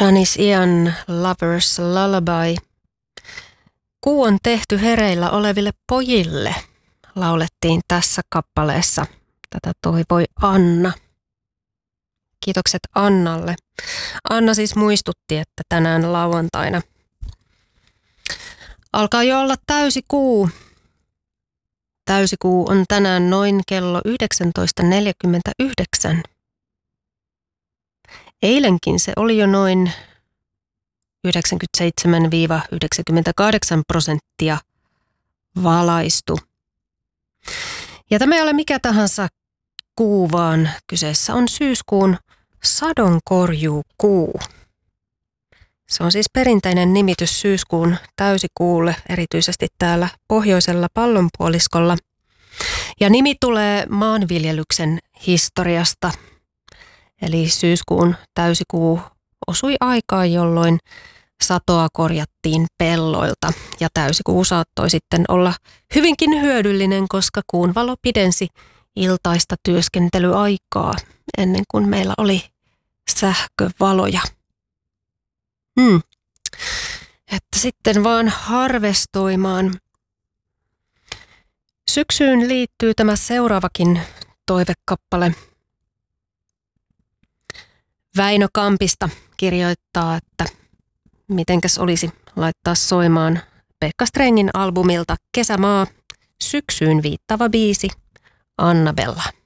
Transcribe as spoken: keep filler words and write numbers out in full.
Janis Ian, Lover's Lullaby. Kuu on tehty hereillä oleville pojille, laulettiin tässä kappaleessa. Tätä toivoi Anna. Kiitokset Annalle. Anna siis muistutti, että tänään lauantaina alkaa jo olla täysikuu. Täysikuu on tänään noin kello yhdeksäntoista neljäkymmentäyhdeksän. Eilenkin se oli jo noin yhdeksänkymmentäseitsemän yhdeksänkymmentäkahdeksan prosenttia valaistu. Ja tämä ei ole mikä tahansa kuu, vaan kyseessä on syyskuun sadonkorjuukuu. Se on siis perinteinen nimitys syyskuun täysikuulle, erityisesti täällä pohjoisella pallonpuoliskolla. Ja nimi tulee maanviljelyksen historiasta. Eli syyskuun täysikuu osui aikaan, jolloin satoa korjattiin pelloilta. Ja täysikuu saattoi sitten olla hyvinkin hyödyllinen, koska kuun valo pidensi iltaista työskentelyaikaa ennen kuin meillä oli sähkövaloja. Hmm. Että sitten vaan harvestoimaan. Syksyyn liittyy tämä seuraavakin toivekappale. Väinö Kampista kirjoittaa, että mitenkäs olisi laittaa soimaan Pekka Strengin albumilta Kesämaa, syksyyn viittava biisi, Annabella.